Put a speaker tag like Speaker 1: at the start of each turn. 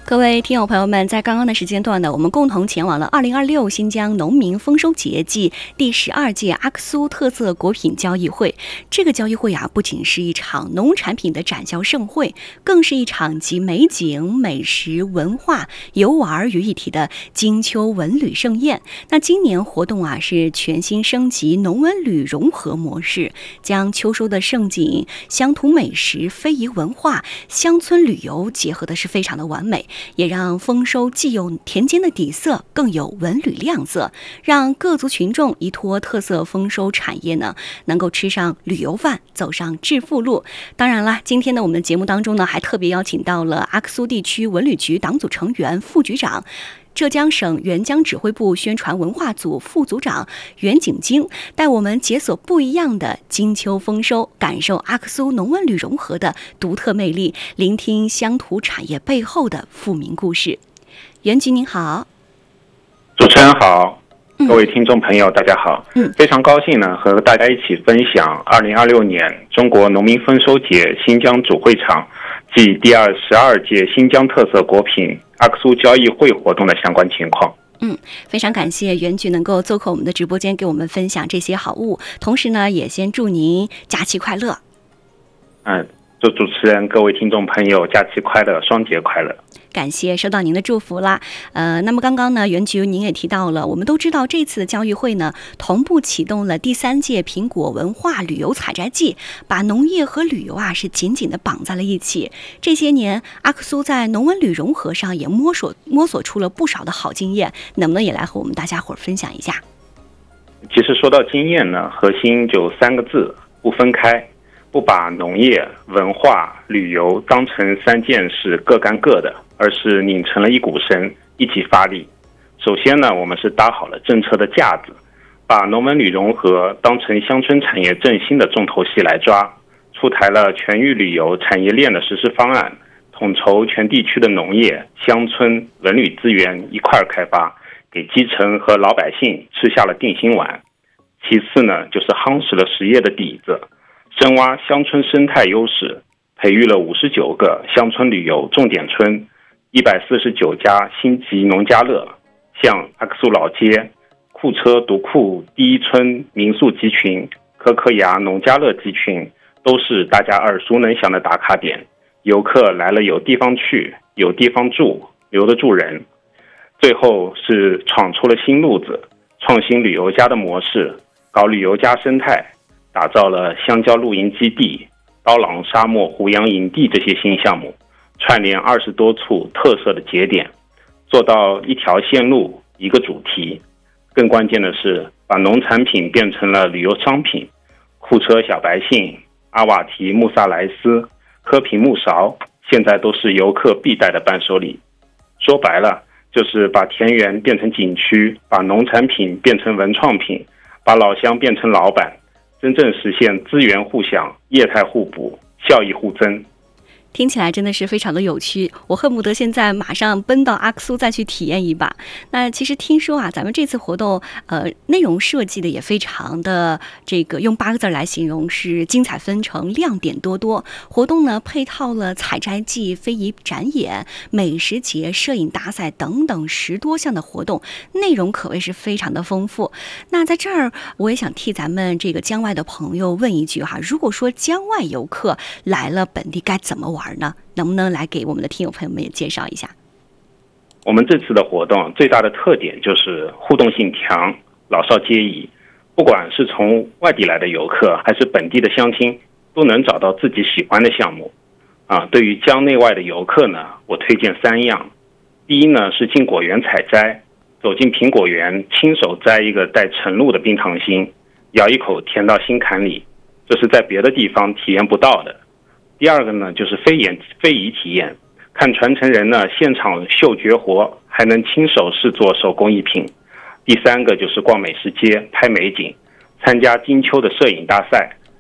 Speaker 1: 各位听友朋友们，在刚刚的时间段呢，我们共同前往了2026新疆农民丰收节暨第12届阿克苏特色果品交易会。这个交易会啊，不仅是一场农产品的展销盛会，更是一场集美景、美食、文化、游玩于一体的金秋文旅盛宴。那今年活动啊，是全新升级农文旅融合模式，将秋收的盛景、乡土美食、非遗文化、乡村旅游结合的是非常的完美。也让丰收既有田间的底色，更有文旅亮色，让各族群众依托特色丰收产业呢，能够吃上旅游饭，走上致富路。当然了，今天呢，我们的节目当中呢，还特别邀请到了阿克苏地区文旅局党组成员、副局长、浙江省援疆指挥部宣传文化组副组长袁景京，带我们解锁不一样的金秋丰收，感受阿克苏农文旅融合的独特魅力，聆听乡土产业背后的富民故事。袁局您好。
Speaker 2: 主持人好，各位听众朋友大家好。非常高兴呢和大家一起分享2026年中国农民丰收节新疆主会场暨第12届新疆特色果品阿克苏交易会活动的相关情况。
Speaker 1: 非常感谢袁局能够做客我们的直播间，给我们分享这些好物。同时呢，也先祝您假期快乐。
Speaker 2: 祝主持人、各位听众朋友假期快乐，双节快乐。
Speaker 1: 感谢收到您的祝福啦。那么刚刚呢，袁局您也提到了，我们都知道这次的交易会呢，同步启动了第3届苹果文化旅游采摘季，把农业和旅游啊是紧紧的绑在了一起。这些年，阿克苏在农文旅融合上也摸索出了不少的好经验，能不能也来和我们大家伙分享一下？
Speaker 2: 其实说到经验呢，核心就3个字：不分开。不把农业、文化、旅游当成3件事各干各的，而是拧成了一股绳，一起发力。首先呢，我们是搭好了政策的架子，把农文旅融合当成乡村产业振兴的重头戏来抓，出台了全域旅游产业链的实施方案，统筹全地区的农业、乡村、文旅资源一块开发，给基层和老百姓吃下了定心丸。其次呢，就是夯实了实业的底子，深挖乡村生态优势，培育了59个乡村旅游重点村，149家星级农家乐，像阿克苏老街、库车独库第一村民宿集群、可可牙农家乐集群，都是大家耳熟能详的打卡点。游客来了有地方去，有地方住，留得住人。最后是闯出了新路子，创新旅游家的模式，搞旅游加生态，打造了香蕉露营基地、刀郎沙漠胡杨营地这些新项目，串联20多处特色的节点，做到一条线路一个主题。更关键的是，把农产品变成了旅游商品，库车小白杏、阿瓦提穆萨莱斯、科皮木勺，现在都是游客必带的伴手礼。说白了，就是把田园变成景区，把农产品变成文创品，把老乡变成老板，真正实现资源互享、业态互补、效益互增。
Speaker 1: 听起来真的是非常的有趣，我恨不得现在马上奔到阿克苏再去体验一把。那其实听说啊，咱们这次活动内容设计的也非常的用8个字来形容，是精彩纷呈、亮点多多。活动呢配套了采摘季、非遗展演、美食节、摄影大赛等等10多项的活动，内容可谓是非常的丰富。那在这儿我也想替咱们这个疆外的朋友问一句哈，如果说疆外游客来了本地该怎么玩呢？能不能来给我们的听友朋友们也介绍一下？
Speaker 2: 我们这次的活动最大的特点就是互动性强，老少皆宜。不管是从外地来的游客还是本地的乡亲，都能找到自己喜欢的项目。对于疆内外的游客呢，我推荐3样。第一呢，是进果园采摘，走进苹果园，亲手摘一个带晨露的冰糖心，咬一口甜到心坎里，这是在别的地方体验不到的。第二个呢，就是非遗体验，看传承人呢现场秀绝活，还能亲手试做手工艺品。第3个就是逛美食街、拍美景，参加金秋的摄影大赛，